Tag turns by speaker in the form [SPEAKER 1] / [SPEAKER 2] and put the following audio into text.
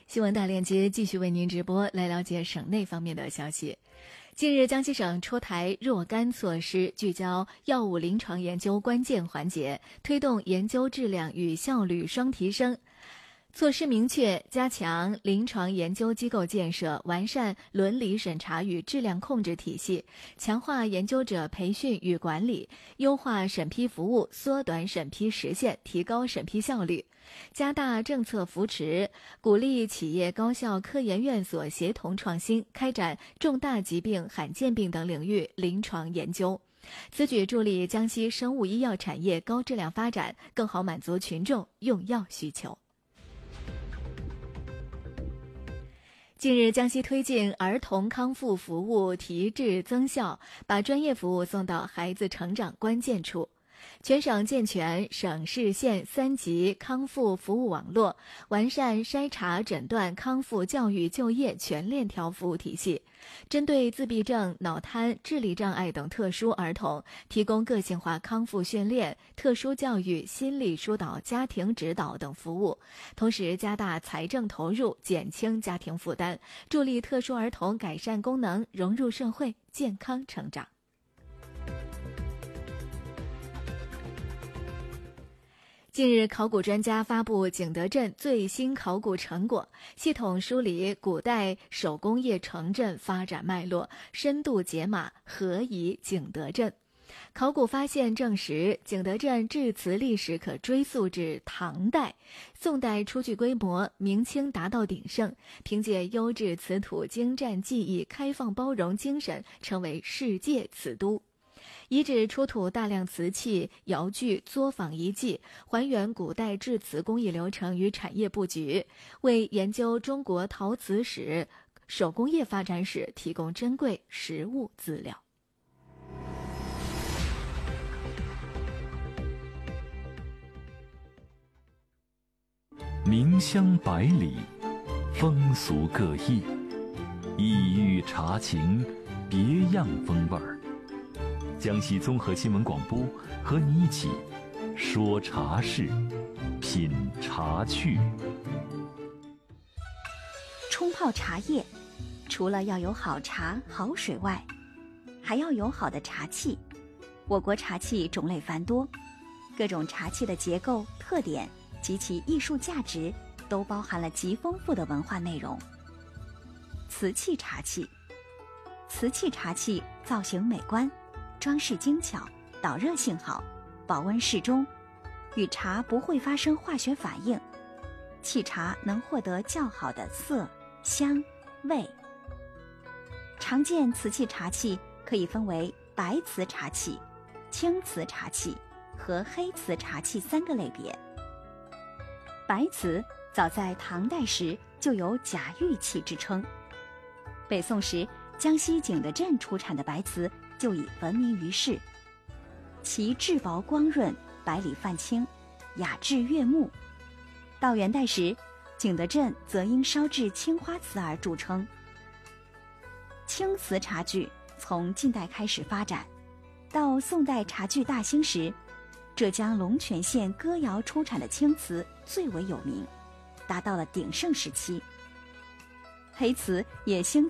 [SPEAKER 1] 新闻大链接继续为您直播，来了解省内方面的消息。近日，江西省出台若干措施，聚焦药物临床研究关键环节，推动研究质量与效率双提升。措施明确，加强临床研究机构建设，完善伦理审查与质量控制体系，强化研究者培训与管理，优化审批服务，缩短审批时限，提高审批效率。加大政策扶持，鼓励企业高校科研院所协同创新，开展重大疾病、罕见病等领域临床研究。此举助力江西生物医药产业高质量发展，更好满足群众用药需求。近日，江西推进儿童康复服务提质增效，把专业服务送到孩子成长关键处。全省健全省市县3级康复服务网络，完善筛查诊断、康复教育就业全链条服务体系，针对自闭症、脑瘫、智力障碍等特殊儿童，提供个性化康复训练、特殊教育、心理疏导、家庭指导等服务，同时加大财政投入，减轻家庭负担，助力特殊儿童改善功能，融入社会，健康成长。近日，考古专家发布景德镇最新考古成果，系统梳理古代手工业城镇发展脉络，深度解码何以景德镇。考古发现证实，景德镇制瓷历史可追溯至唐代，宋代初具规模，明清达到鼎盛，凭借优质瓷土、精湛技艺、开放包容精神，成为世界瓷都。遗址出土大量瓷器、窑具，作坊遗迹，还原古代制瓷工艺流程与产业布局，为研究中国陶瓷史、手工业发展史提供珍贵实物资料。
[SPEAKER 2] 名香百里，风俗各异，异域茶情，别样风味儿。江西综合新闻广播和你一起说茶事，品茶趣。
[SPEAKER 3] 冲泡茶叶，除了要有好茶好水外，还要有好的茶器。我国茶器种类繁多，各种茶器的结构、特点及其艺术价值都包含了极丰富的文化内容。瓷器茶器，瓷器茶器造型美观，装饰精巧，导热性好，保温适中，与茶不会发生化学反应，沏茶能获得较好的色、香、味。常见瓷器茶器可以分为白瓷茶器、青瓷茶器和黑瓷茶器3个类别。白瓷早在唐代时就有假玉器之称，北宋时江西景德镇出产的白瓷就已闻名于世，其质薄光润，白里泛青，雅致悦目。到元代时，景德镇则因烧制青花瓷而著称。青瓷茶具从近代开始发展，到宋代茶具大兴时，浙江龙泉县歌窑出产的青瓷最为有名，达到了鼎盛时期。黑瓷也兴